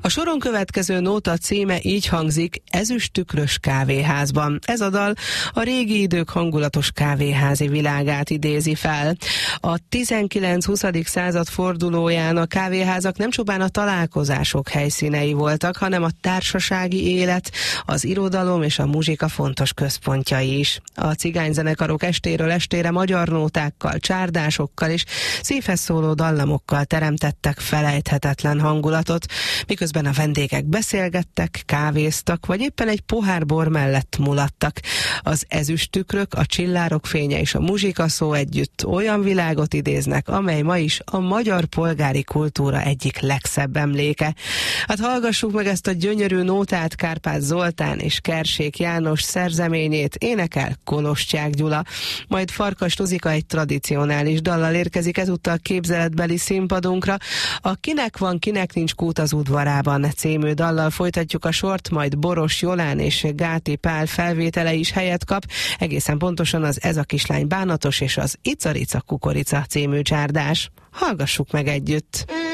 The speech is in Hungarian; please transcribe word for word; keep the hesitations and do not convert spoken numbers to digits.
A soron következő nóta címe így hangzik: Ezüsttükrös kávéházban. Ez a dal a régi idők hangulatos kávéházi világát idézi fel. A tizenkilenc-huszadik század fordulóján a kávéházak nem csupán a találkozások helyszínei voltak, hanem a társasági élet, az irodalom és a muzsika fontos központjai is. A cigányzenekarok estéről estére magyar nótákkal, csárdásokkal és szívhez szóló dallamokkal teremtettek felejthetetlen hangulatot, miközben a vendégek beszélgettek, kávéztak, vagy éppen egy pohár bor mellett mulattak. Az ezüsttükrök, a csillárok fénye és a muzsika szó együtt olyan világot idéznek, amely ma is a magyar polgári kultúra egyik legszebb emléke. Hát hallgassuk meg ezt a gyönyörű nótát, Kárpát Zoltán és Kerssék János szerzeményét énekel Koloscsák Gyula, majd Farkas Tuzika egy tradicionális dallal érkezik ezúttal képzeletbeli színpadunkra. A Kinek van, kinek nincs kút az udvarában című dallal folytatjuk a sort, majd Boros Jolán és Gáti Pál felvétele is helyet kap, egészen pontosan az Ez a kislány bánatos és az Icarica kukorica című csárdás. Hallgassuk meg együtt!